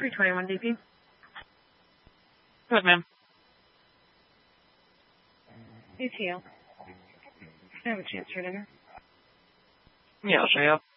321 DP. Good, ma'am. ATL. Can I have a chance for dinner? Yeah, I'll show you up.